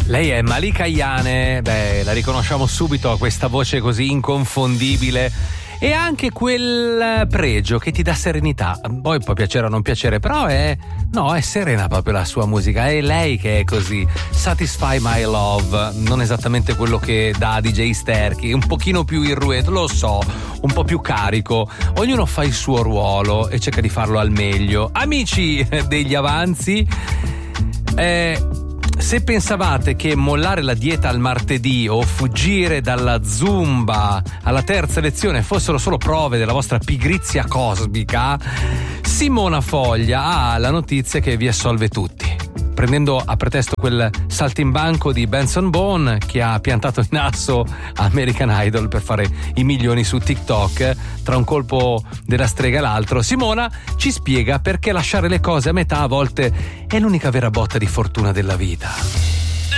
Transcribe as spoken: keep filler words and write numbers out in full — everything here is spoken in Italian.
Lei è Malika Ayane, beh, la riconosciamo subito, questa voce così inconfondibile e anche quel pregio che ti dà serenità. Poi può piacere o non piacere, però è no, è serena proprio la sua musica, è lei che è così. Satisfy My Love, non esattamente quello che dà D J Sterchi, un pochino più irruento, lo so, un po' più carico. Ognuno fa il suo ruolo e cerca di farlo al meglio. Amici degli avanzi, eh se pensavate che mollare la dieta al martedì o fuggire dalla zumba alla terza lezione fossero solo prove della vostra pigrizia cosmica, Simona Foglia ha la notizia che vi assolve tutti. Prendendo a pretesto quel saltimbanco di Benson Boone che ha piantato in asso American Idol per fare i milioni su TikTok, tra un colpo della strega e l'altro, Simona ci spiega perché lasciare le cose a metà a volte è l'unica vera botta di fortuna della vita.